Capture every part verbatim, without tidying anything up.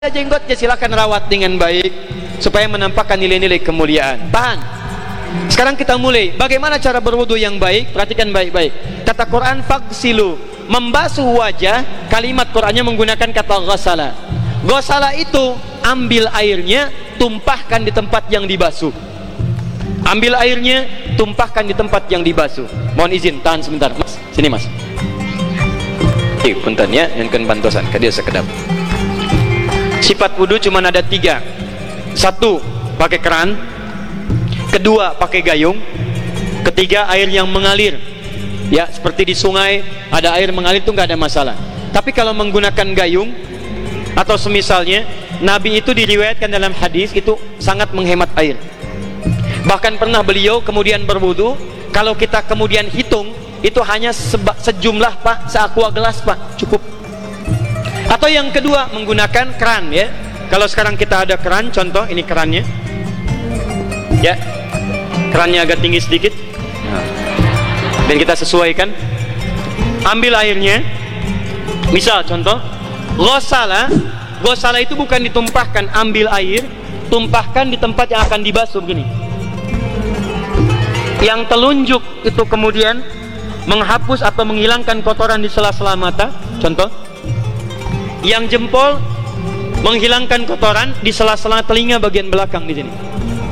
jenggotnya silakan rawat dengan baik supaya menampakkan nilai-nilai kemuliaan. Tahan. Sekarang kita mulai. Bagaimana cara berwudu yang baik? Perhatikan baik-baik. Kata Quran fagsilu, membasuh wajah. Kalimat Qurannya menggunakan kata ghasala. Ghasala itu ambil airnya, tumpahkan di tempat yang dibasuh. Ambil airnya, tumpahkan di tempat yang dibasuh. Mohon izin, tahan sebentar, Mas. Sini, Mas. Eh, punten ya, yang kan bantosan, kadia sekedap. Sifat wudu cuma ada tiga. Satu, pakai keran. Kedua, pakai gayung. Ketiga, air yang mengalir. Ya, seperti di sungai ada air mengalir itu nggak ada masalah. Tapi kalau menggunakan gayung atau semisalnya, Nabi itu diriwayatkan dalam hadis itu sangat menghemat air. Bahkan pernah beliau kemudian berwudu, kalau kita kemudian hitung itu hanya sejumlah pak, seaqua gelas pak, cukup. Atau yang kedua menggunakan keran ya. Kalau sekarang kita ada keran, contoh ini kerannya. Ya. Kerannya agak tinggi sedikit. Dan kita sesuaikan. Ambil airnya. Misal contoh, ghasala. Ghasala itu bukan ditumpahkan, ambil air, tumpahkan di tempat yang akan dibasuh begini. Yang telunjuk itu kemudian menghapus atau menghilangkan kotoran di sela-sela mata, contoh. Yang jempol menghilangkan kotoran di sela-sela telinga bagian belakang di sini.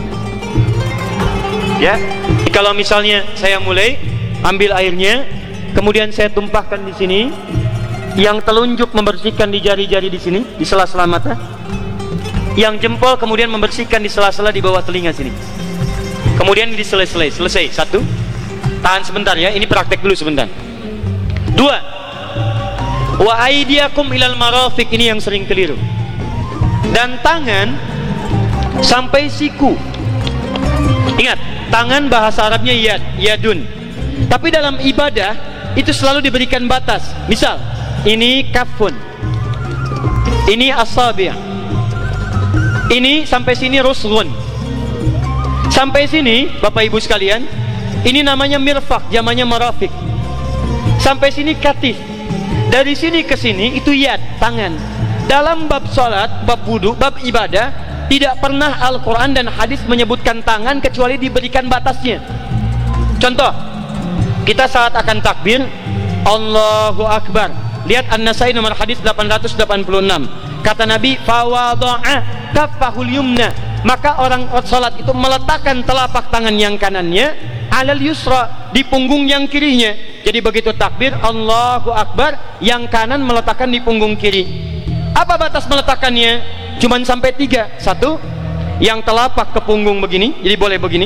Ya, kalau misalnya saya mulai ambil airnya, kemudian saya tumpahkan di sini, yang telunjuk membersihkan di jari-jari di sini, di sela-sela mata. Yang jempol kemudian membersihkan di sela-sela di bawah telinga sini. Kemudian diselesai, selesai. Satu. Tahan sebentar ya, ini praktek dulu sebentar. Dua. Wa aidiakum ilal marafiq, ini yang sering keliru. Dan tangan sampai siku. Ingat, tangan bahasa Arabnya yad, yadun. Tapi dalam ibadah itu selalu diberikan batas. Misal, ini kafun. Ini asabi'. Ini sampai sini rusghun. Sampai sini, Bapak Ibu sekalian, ini namanya mirfaq, zamannya marafiq. Sampai sini katif. Dari sini ke sini itu yad, tangan. Dalam bab salat, bab wudu, bab ibadah, tidak pernah Al-Quran dan hadis menyebutkan tangan kecuali diberikan batasnya. Contoh, kita saat akan takbir, Allahu Akbar. Lihat An-Nasai nomor hadis delapan ratus delapan puluh enam. Kata Nabi, fawadha'a kaffahul yumna. Maka orang salat itu meletakkan telapak tangan yang kanannya alal yusra, di punggung yang kirinya. Jadi begitu takbir Allahu Akbar, yang kanan meletakkan di punggung kiri. Apa batas meletakkannya? Cuman sampai tiga. Satu, yang telapak ke punggung begini, jadi boleh begini.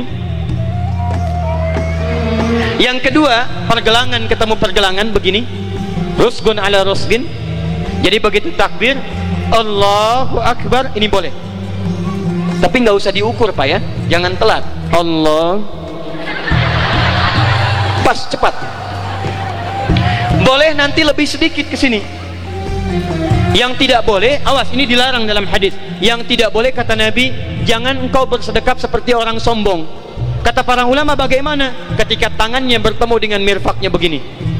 Yang kedua, pergelangan ketemu pergelangan begini, rusgun ala rusgin. Jadi begitu takbir Allahu Akbar, ini boleh. Tapi nggak usah diukur pak ya, jangan telat. Allah, pas cepat. Boleh nanti lebih sedikit ke sini. Yang tidak boleh, awas, ini dilarang dalam hadis. Yang tidak boleh kata Nabi, jangan engkau bersedekap seperti orang sombong. Kata para ulama bagaimana? Ketika tangannya bertemu dengan mirfaknya begini.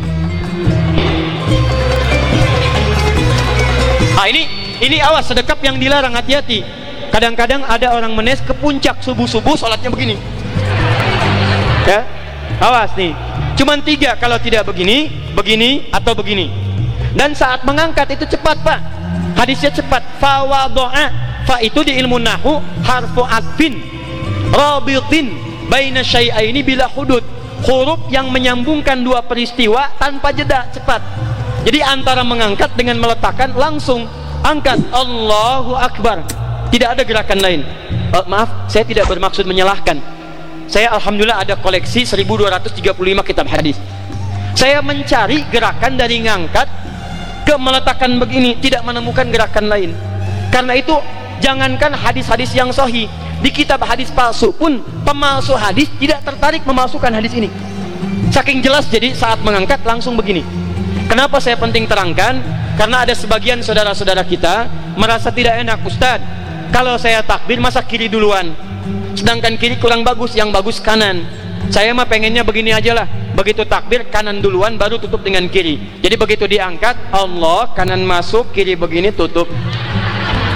Ah ini, ini awas, sedekap yang dilarang, hati-hati. Kadang-kadang ada orang menes ke puncak subuh-subuh, sholatnya begini. Ya, awas nih. Cuman tiga, kalau tidak begini, begini, atau begini. Dan saat mengangkat itu cepat pak, hadisnya cepat. Fawadha'a, fa itu di ilmu nahu harfu atfin rabitin baina syai'aini bila hudud, huruf yang menyambungkan dua peristiwa tanpa jeda, cepat. Jadi antara mengangkat dengan meletakkan, langsung angkat Allahu Akbar, tidak ada gerakan lain. uh, maaf, saya tidak bermaksud menyalahkan. Saya alhamdulillah ada koleksi seribu dua ratus tiga puluh lima kitab hadis. Saya mencari gerakan dari ngangkat ke meletakkan begini, tidak menemukan gerakan lain. Karena itu jangankan hadis-hadis yang sahih, di kitab hadis palsu pun pemalsu hadis tidak tertarik memalsukan hadis ini. Saking jelas, jadi saat mengangkat langsung begini. Kenapa saya penting terangkan? Karena ada sebagian saudara-saudara kita merasa tidak enak, Ustadz, kalau saya takbir masa kiri duluan, sedangkan kiri kurang bagus, yang bagus kanan. Saya mah pengennya begini aja lah, begitu takbir kanan duluan baru tutup dengan kiri. Jadi begitu diangkat Allah, kanan masuk, kiri begini tutup.